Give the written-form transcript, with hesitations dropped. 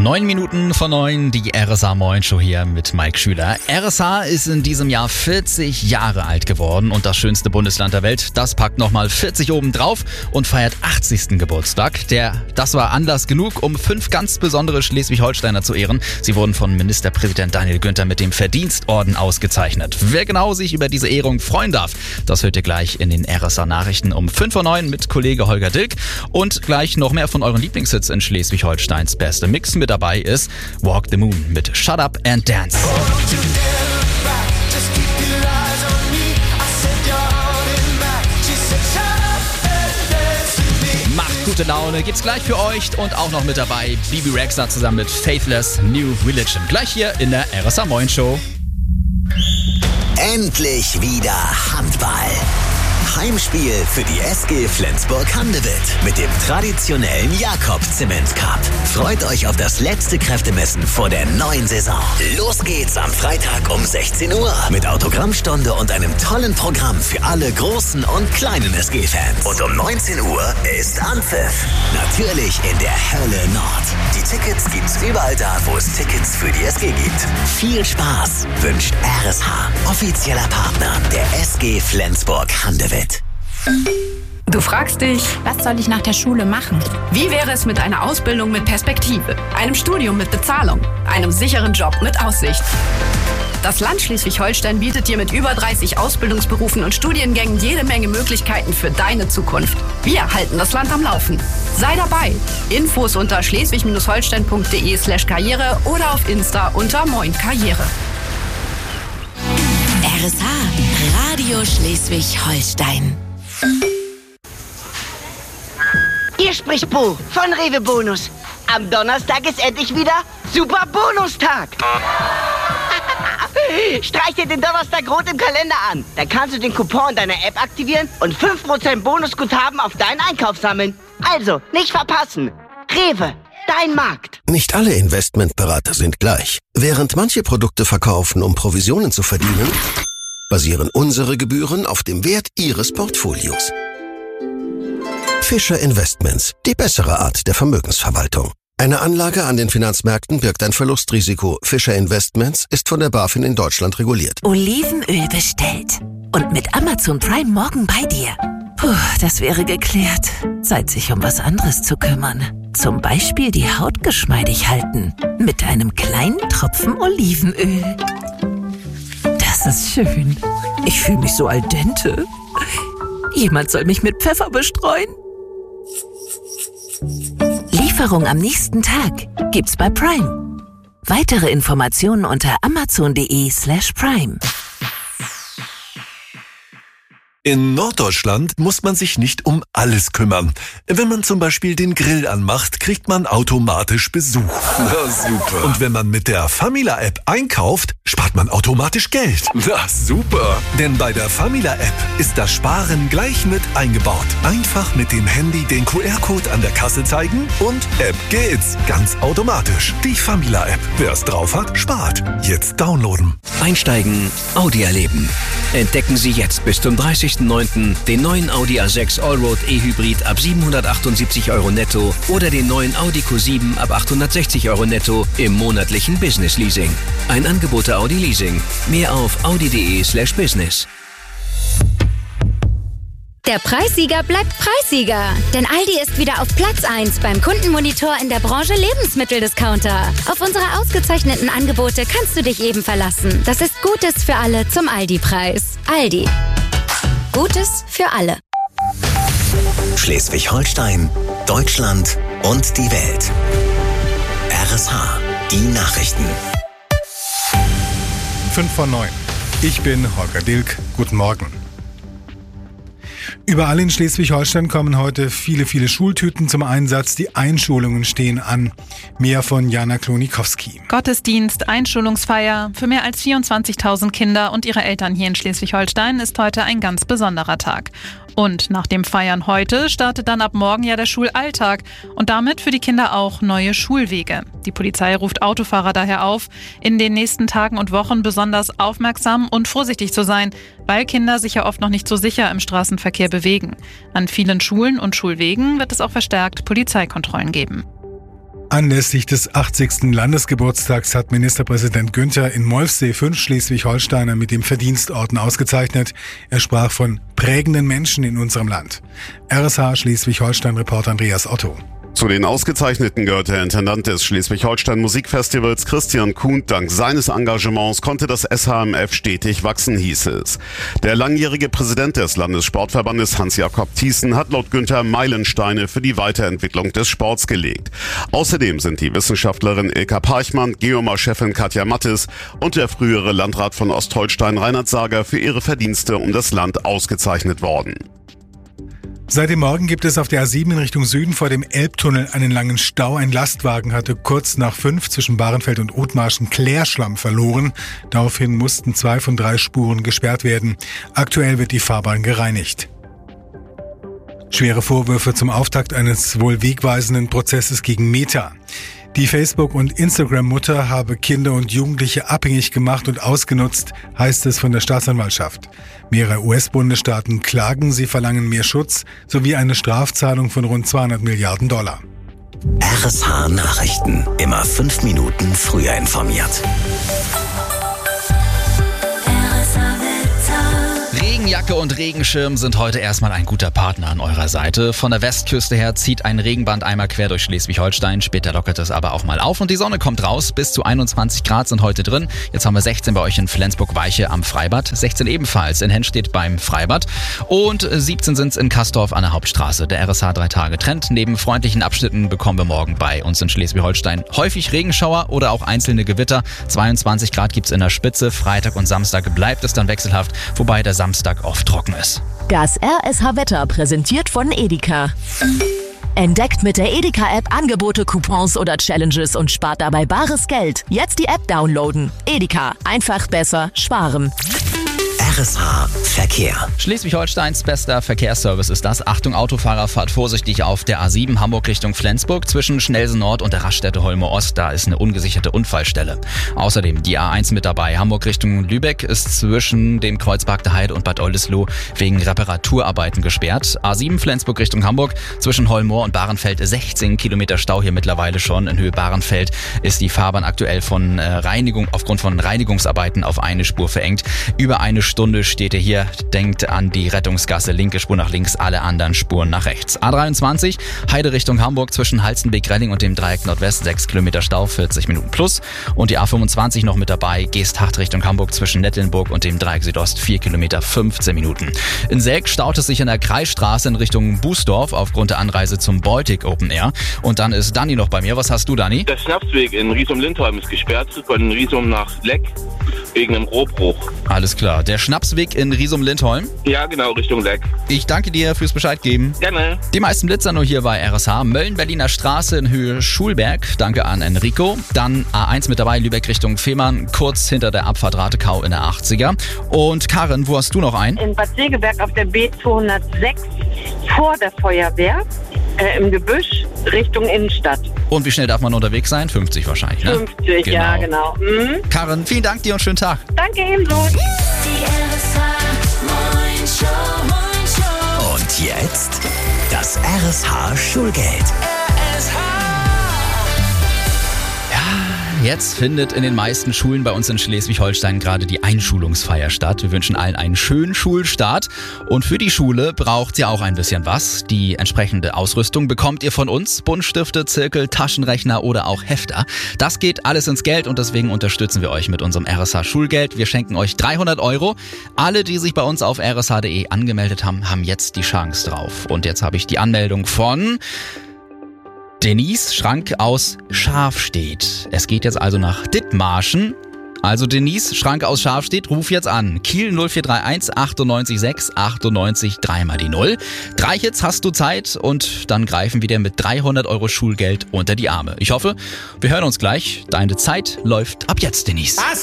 9:09, die RSA Moin Show hier mit Mike Schüler. RSA ist in diesem Jahr 40 Jahre alt geworden und das schönste Bundesland der Welt, das packt nochmal 40 oben drauf und feiert 80. Geburtstag. Das war Anlass genug, um 5 ganz besondere Schleswig-Holsteiner zu ehren. Sie wurden von Ministerpräsident Daniel Günther mit dem Verdienstorden ausgezeichnet. Wer genau sich über diese Ehrung freuen darf, das hört ihr gleich in den RSA Nachrichten um 5:09 mit Kollege Holger Dilk und gleich noch mehr von euren Lieblingshits in Schleswig-Holsteins beste Mix. Mit dabei ist Walk the Moon mit Shut Up and Dance. Macht gute Laune, gibt's gleich für euch und auch noch mit dabei Bibi Rexha zusammen mit Faithless New Religion. Gleich hier in der RSA Moin Show. Endlich wieder Handball. Heimspiel für die SG Flensburg-Handewitt mit dem traditionellen Jakob-Zement-Cup. Freut euch auf das letzte Kräftemessen vor der neuen Saison. Los geht's am Freitag um 16 Uhr mit Autogrammstunde und einem tollen Programm für alle großen und kleinen SG-Fans. Und um 19 Uhr ist Anpfiff. Natürlich in der Hölle Nord. Die Tickets gibt's überall da, wo es Tickets für die SG gibt. Viel Spaß wünscht RSH, offizieller Partner der SG Flensburg-Handewitt. Du fragst dich, was soll ich nach der Schule machen? Wie wäre es mit einer Ausbildung mit Perspektive, einem Studium mit Bezahlung, einem sicheren Job mit Aussicht? Das Land Schleswig-Holstein bietet dir mit über 30 Ausbildungsberufen und Studiengängen jede Menge Möglichkeiten für deine Zukunft. Wir halten das Land am Laufen. Sei dabei. Infos unter schleswig-holstein.de/karriere oder auf Insta unter Moin Karriere. RSH, Radio Schleswig-Holstein. Hier spricht Bo von Rewe Bonus. Am Donnerstag ist endlich wieder Super Bonustag. Streich dir den Donnerstag rot im Kalender an. Dann kannst du den Coupon in deiner App aktivieren und 5% Bonusguthaben auf deinen Einkauf sammeln. Also, nicht verpassen. Rewe, dein Markt. Nicht alle Investmentberater sind gleich. Während manche Produkte verkaufen, um Provisionen zu verdienen, basieren unsere Gebühren auf dem Wert Ihres Portfolios. Fischer Investments, die bessere Art der Vermögensverwaltung. Eine Anlage an den Finanzmärkten birgt ein Verlustrisiko. Fischer Investments ist von der BaFin in Deutschland reguliert. Olivenöl bestellt. Und mit Amazon Prime morgen bei dir. Puh, das wäre geklärt. Zeit, sich um was anderes zu kümmern. Zum Beispiel die Haut geschmeidig halten. Mit einem kleinen Tropfen Olivenöl. Das ist schön. Ich fühle mich so al dente. Jemand soll mich mit Pfeffer bestreuen. Lieferung am nächsten Tag gibt's bei Prime. Weitere Informationen unter amazon.de/prime. In Norddeutschland muss man sich nicht um alles kümmern. Wenn man zum Beispiel den Grill anmacht, kriegt man automatisch Besuch. Na super. Und wenn man mit der Famila-App einkauft, spart man automatisch Geld. Na super. Denn bei der Famila-App ist das Sparen gleich mit eingebaut. Einfach mit dem Handy den QR-Code an der Kasse zeigen und App geht's. Ganz automatisch. Die Famila-App. Wer es drauf hat, spart. Jetzt downloaden. Einsteigen, Audi erleben. Entdecken Sie jetzt bis zum 30.09. den neuen Audi A6 Allroad E-Hybrid ab 778 € netto oder den neuen Audi Q7 ab 860 € netto im monatlichen Business Leasing. Ein Angebot der Audi Leasing. Mehr auf audi.de/business. Der Preissieger bleibt Preissieger. Denn Aldi ist wieder auf Platz 1 beim Kundenmonitor in der Branche Lebensmitteldiscounter. Auf unsere ausgezeichneten Angebote kannst du dich eben verlassen. Das ist Gutes für alle zum Aldi-Preis. Aldi. Gutes für alle. Schleswig-Holstein, Deutschland und die Welt. RSH, die Nachrichten. 5:09. Ich bin Holger Dilk. Guten Morgen. Überall in Schleswig-Holstein kommen heute viele Schultüten zum Einsatz. Die Einschulungen stehen an. Mehr von Jana Klonikowski. Gottesdienst, Einschulungsfeier. Für mehr als 24.000 Kinder und ihre Eltern hier in Schleswig-Holstein ist heute ein ganz besonderer Tag. Und nach dem Feiern heute startet dann ab morgen ja der Schulalltag und damit für die Kinder auch neue Schulwege. Die Polizei ruft Autofahrer daher auf, in den nächsten Tagen und Wochen besonders aufmerksam und vorsichtig zu sein, weil Kinder sich ja oft noch nicht so sicher im Straßenverkehr bewegen. An vielen Schulen und Schulwegen wird es auch verstärkt Polizeikontrollen geben. Anlässlich des 80. Landesgeburtstags hat Ministerpräsident Günther in Molfsee 5 Schleswig-Holsteiner mit dem Verdienstorden ausgezeichnet. Er sprach von prägenden Menschen in unserem Land. RSH Schleswig-Holstein-Reporter Andreas Otto. Zu den Ausgezeichneten gehört der Intendant des Schleswig-Holstein Musikfestivals Christian Kuhn. Dank seines Engagements konnte das SHMF stetig wachsen, hieß es. Der langjährige Präsident des Landessportverbandes Hans-Jakob Thiessen hat laut Günther Meilensteine für die Weiterentwicklung des Sports gelegt. Außerdem sind die Wissenschaftlerin Ilka Parchmann, Geomar-Chefin Katja Mattes und der frühere Landrat von Ostholstein Reinhard Sager für ihre Verdienste um das Land ausgezeichnet worden. Seit dem Morgen gibt es auf der A7 in Richtung Süden vor dem Elbtunnel einen langen Stau. Ein Lastwagen hatte kurz nach 5 zwischen Bahrenfeld und Othmarschen Klärschlamm verloren. Daraufhin mussten 2 von 3 Spuren gesperrt werden. Aktuell wird die Fahrbahn gereinigt. Schwere Vorwürfe zum Auftakt eines wohl wegweisenden Prozesses gegen Meta. Die Facebook- und Instagram-Mutter habe Kinder und Jugendliche abhängig gemacht und ausgenutzt, heißt es von der Staatsanwaltschaft. Mehrere US-Bundesstaaten klagen, sie verlangen mehr Schutz sowie eine Strafzahlung von rund $200 Milliarden. RSH Nachrichten. Immer 5 Minuten früher informiert. Regenjacke und Regenschirm sind heute erstmal ein guter Partner an eurer Seite. Von der Westküste her zieht ein Regenband einmal quer durch Schleswig-Holstein. Später lockert es aber auch mal auf und die Sonne kommt raus. Bis zu 21 Grad sind heute drin. Jetzt haben wir 16 bei euch in Flensburg-Weiche am Freibad, 16 ebenfalls in Hennstedt beim Freibad und 17 sind es in Kastorf an der Hauptstraße. Der RSH 3-Tage-Trend. Neben freundlichen Abschnitten bekommen wir morgen bei uns in Schleswig-Holstein häufig Regenschauer oder auch einzelne Gewitter. 22 Grad gibt's in der Spitze. Freitag und Samstag bleibt es dann wechselhaft, wobei der Samstag oft trocken ist. Das RSH-Wetter präsentiert von Edeka. Entdeckt mit der Edeka-App Angebote, Coupons oder Challenges und spart dabei bares Geld. Jetzt die App downloaden. Edeka. Einfach besser sparen. RSH Verkehr. Schleswig-Holsteins bester Verkehrsservice ist das. Achtung Autofahrer, fahrt vorsichtig auf der A7 Hamburg Richtung Flensburg zwischen Schnelsen Nord und der Raststätte Holme Ost. Da ist eine ungesicherte Unfallstelle. Außerdem die A1 mit dabei. Hamburg Richtung Lübeck ist zwischen dem Kreuzpark der Heide und Bad Oldesloe wegen Reparaturarbeiten gesperrt. A7 Flensburg Richtung Hamburg zwischen Holmoor und Bahrenfeld 16 Kilometer Stau hier mittlerweile schon. In Höhe Bahrenfeld ist die Fahrbahn aktuell aufgrund von Reinigungsarbeiten auf eine Spur verengt. Über eine Stunde steht ihr hier, denkt an die Rettungsgasse, linke Spur nach links, alle anderen Spuren nach rechts. A23, Heide Richtung Hamburg zwischen Halstenbek-Relling und dem Dreieck Nordwest, 6 Kilometer Stau, 40 Minuten plus. Und die A25 noch mit dabei, Geesthacht Richtung Hamburg zwischen Nettelnburg und dem Dreieck Südost, 4 Kilometer, 15 Minuten. In Selk staut es sich in der Kreisstraße in Richtung Bußdorf aufgrund der Anreise zum Baltic Open Air. Und dann ist Dani noch bei mir. Was hast du, Dani? Der Schnapsweg in Riesum-Lindholm ist gesperrt, von Riesum nach Leck wegen einem Rohbruch. Alles klar. Der Schnapsweg in Riesum-Lindholm? Ja, genau, Richtung Leck. Ich danke dir fürs Bescheid geben. Gerne. Die meisten Blitzer nur hier bei RSH. Mölln-Berliner Straße in Höhe Schulberg. Danke an Enrico. Dann A1 mit dabei, Lübeck Richtung Fehmarn, kurz hinter der Abfahrt Ratekau in der 80er. Und Karin, wo hast du noch einen? In Bad Segeberg auf der B206 vor der Feuerwehr. Im Gebüsch Richtung Innenstadt. Und wie schnell darf man unterwegs sein? 50 wahrscheinlich, ne? 50, genau. Ja, genau. Mhm. Karin, vielen Dank dir und schönen Tag. Danke ebenso. Und jetzt das RSH Schulgeld. Jetzt findet in den meisten Schulen bei uns in Schleswig-Holstein gerade die Einschulungsfeier statt. Wir wünschen allen einen schönen Schulstart. Und für die Schule braucht ihr auch ein bisschen was. Die entsprechende Ausrüstung bekommt ihr von uns. Buntstifte, Zirkel, Taschenrechner oder auch Hefter. Das geht alles ins Geld und deswegen unterstützen wir euch mit unserem RSH Schulgeld. Wir schenken euch 300 €. Alle, die sich bei uns auf rsh.de angemeldet haben, haben jetzt die Chance drauf. Und jetzt habe ich die Anmeldung von Denise Schrank aus Schafstedt. Es geht jetzt also nach Dithmarschen. Also Denise Schrank aus Schafstedt, ruf jetzt an. Kiel 0431 98 6 98 3 mal die 0. 3 Hits hast du Zeit und dann greifen wir dir mit 300 € Schulgeld unter die Arme. Ich hoffe, wir hören uns gleich. Deine Zeit läuft ab jetzt, Denise.